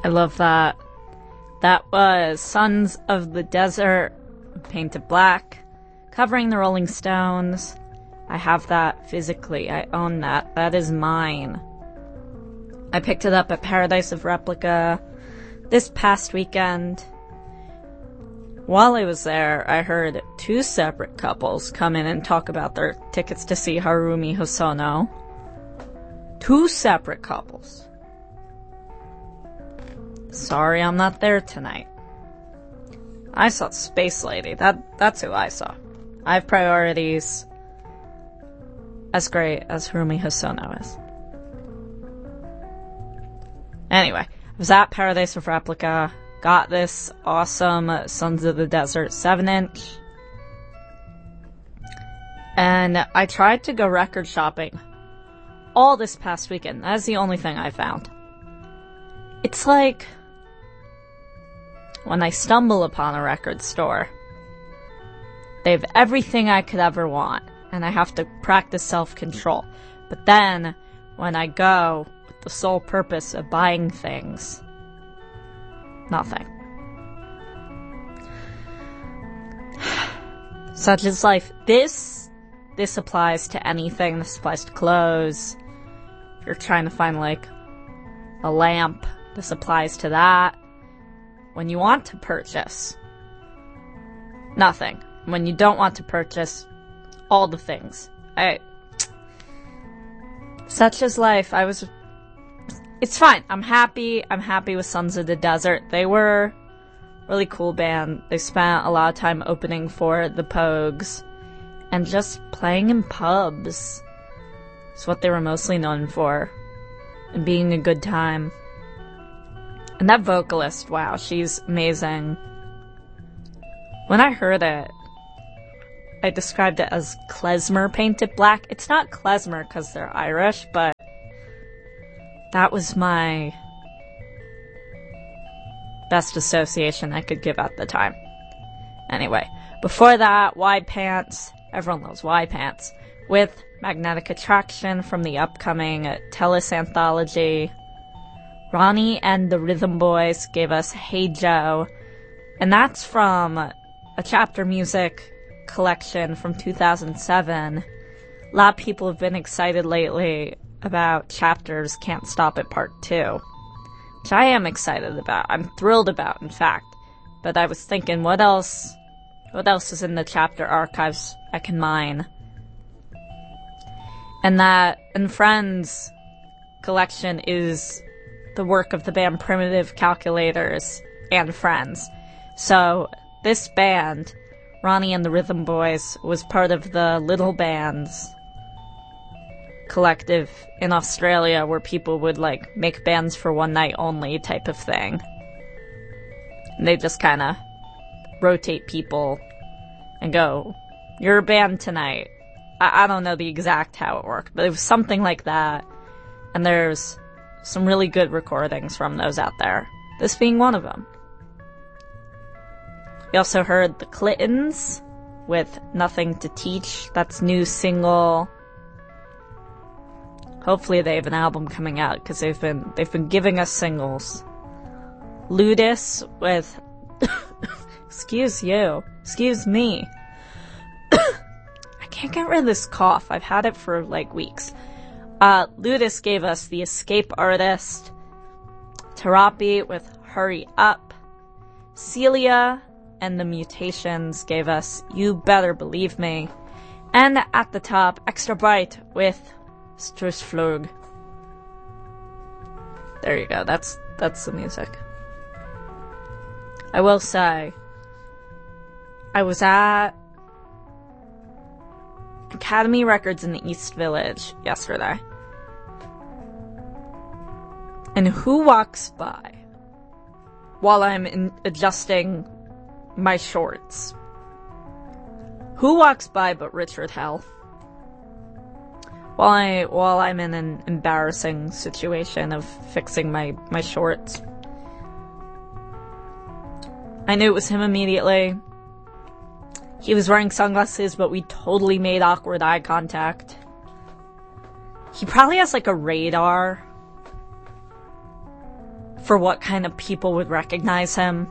I love that. That was Sons of the Desert, painted black, covering the Rolling Stones. I have that physically. I own that. That is mine. I picked it up at Paradise of Replica this past weekend. While I was there, I heard two separate couples come in and talk about their tickets to see Harumi Hosono. Two separate couples. Sorry, I'm not there tonight. I saw Space Lady. That's who I saw. I have priorities. As great as Harumi Hosono is. Anyway, I was at Paradise of Replica. Got this awesome Sons of the Desert 7-inch. And I tried to go record shopping all this past weekend. That's the only thing I found. It's like when I stumble upon a record store, they have everything I could ever want, and I have to practice self-control. But then, when I go with the sole purpose of buying things, nothing. Such is life. This applies to anything. This applies to clothes. If you're trying to find, like, a lamp, this applies to that. When you want to purchase, nothing. When you don't want to purchase, all the things. Such is life. It's fine. I'm happy. I'm happy with Sons of the Desert. They were a really cool band. They spent a lot of time opening for the Pogues and just playing in pubs. It's what they were mostly known for. And being a good time. And that vocalist, wow, she's amazing. When I heard it, I described it as klezmer painted black. It's not klezmer because they're Irish, but that was my best association I could give at the time. Anyway, before that, Wide Pants. Everyone loves Wide Pants. With Magnetic Attraction from the upcoming Tellus anthology. Ronnie and the Rhythm Boys gave us Hey Joe. And that's from a chapter music collection from 2007. A lot of people have been excited lately about Chapters Can't Stop It Part 2. Which I am excited about. I'm thrilled about, in fact. But I was thinking, what else is in the chapter archives I can mine? And Friends collection is the work of the band Primitive Calculators and Friends. So, this band, Ronnie and the Rhythm Boys, was part of the Little Bands collective in Australia where people would, like, make bands for one night only type of thing. And they just kind of rotate people and go, you're a band tonight. I don't know the exact how it worked, but it was something like that. And there's some really good recordings from those out there. This being one of them. We also heard the Clintons with Nothing to Teach. That's new single. Hopefully they have an album coming out because they've been giving us singles. Ludus with excuse me. I can't get rid of this cough. I've had it for like weeks. Ludus gave us The Escape Artist. Terapi with Hurry Up. Celia and the Mutations gave us You Better Believe Me. And at the top, Extra Bright with Strusflug. There you go, that's the music. I will say, I was at Academy Records in the East Village yesterday. And who walks by while I'm adjusting my shorts? Who walks by but Richard Hell? While I'm in an embarrassing situation of fixing my shorts. I knew it was him immediately. He was wearing sunglasses, but we totally made awkward eye contact. He probably has like a radar for what kind of people would recognize him.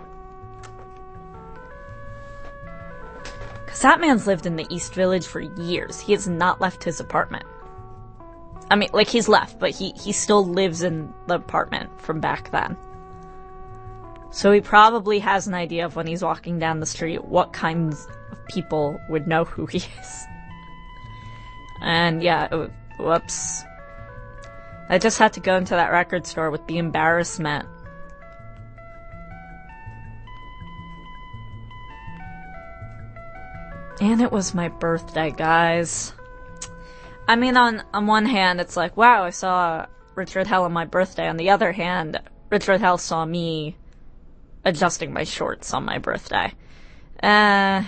Because that man's lived in the East Village for years. He has not left his apartment. I mean, like, he's left, but he still lives in the apartment from back then. So he probably has an idea of when he's walking down the street what kinds of people would know who he is. And yeah, whoops. I just had to go into that record store with the embarrassment. And it was my birthday, guys. I mean, on one hand, it's like, wow, I saw Richard Hell on my birthday. On the other hand, Richard Hell saw me adjusting my shorts on my birthday. But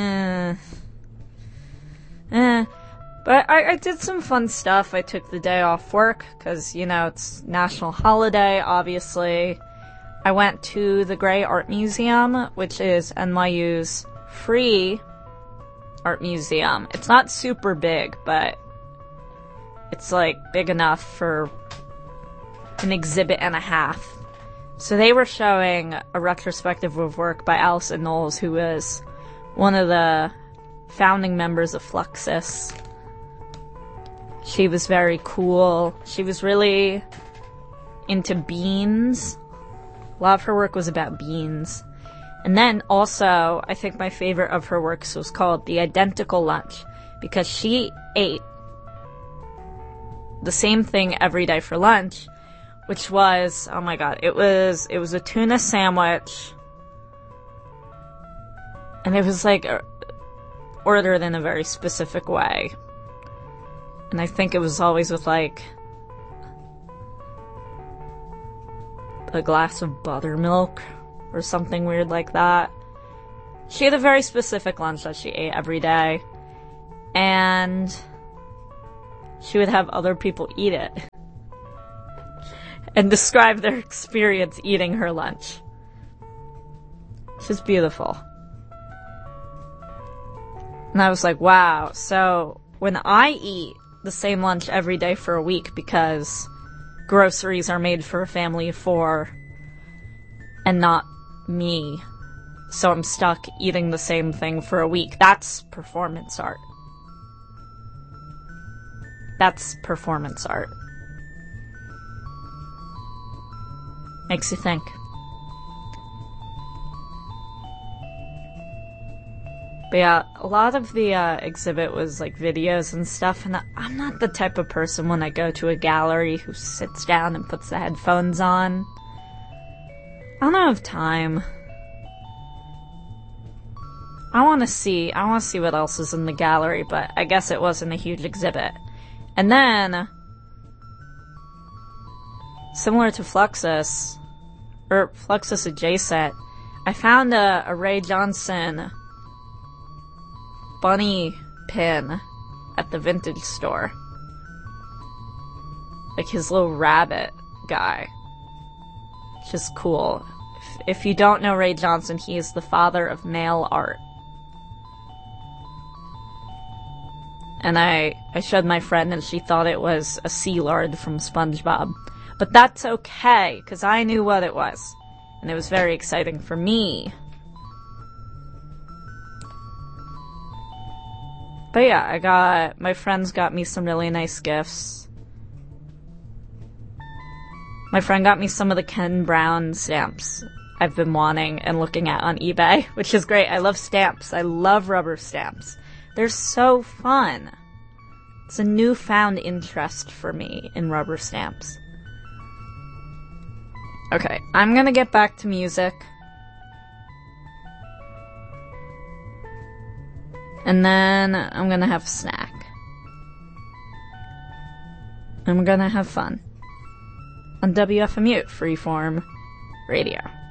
I did some fun stuff. I took the day off work, because, you know, it's national holiday, obviously. I went to the Gray Art Museum, which is NYU's free art museum. It's not super big, but it's, like, big enough for an exhibit and a half. So they were showing a retrospective of work by Alison Knowles, who was one of the founding members of Fluxus. She was very cool. She was really into beans. A lot of her work was about beans. And then also, I think my favorite of her works was called The Identical Lunch, because she ate the same thing every day for lunch, which was, oh my god, it was a tuna sandwich, and it was like ordered in a very specific way. And I think it was always with, like, a glass of buttermilk or something weird like that. She had a very specific lunch that she ate every day, and she would have other people eat it and describe their experience eating her lunch. She's beautiful. And I was like, wow, so when I eat the same lunch every day for a week because groceries are made for a family of 4 and not me, so I'm stuck eating the same thing for a week, that's performance art. That's performance art. Makes you think. But yeah, a lot of the exhibit was like videos and stuff, and I'm not the type of person when I go to a gallery who sits down and puts the headphones on. I don't have time. I want to see what else is in the gallery, but I guess it wasn't a huge exhibit. And then, similar to Fluxus, or Fluxus adjacent, I found a Ray Johnson bunny pin at the vintage store. Like his little rabbit guy. Which is cool. If you don't know Ray Johnson, he is the father of nail art. And I showed my friend and she thought it was a sea lord from SpongeBob. But that's okay, because I knew what it was. And it was very exciting for me. But yeah, my friends got me some really nice gifts. My friend got me some of the Ken Brown stamps I've been wanting and looking at on eBay, which is great. I love stamps. I love rubber stamps. They're so fun. It's a newfound interest for me in rubber stamps. Okay, I'm gonna get back to music. And then I'm gonna have a snack. And we're gonna have fun. On WFMU, Freeform Radio.